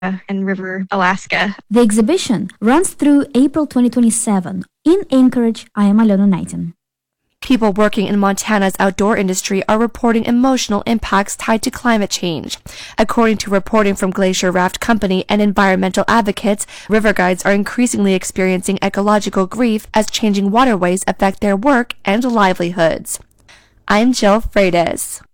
and River, Alaska. The exhibition runs through April 2027. In Anchorage, I am Alona Knighton. People working in Montana's outdoor industry are reporting emotional impacts tied to climate change. According to reporting from Glacier Raft Company and environmental advocates, river guides are increasingly experiencing ecological grief as changing waterways affect their work and livelihoods. I'm Jill Freitas.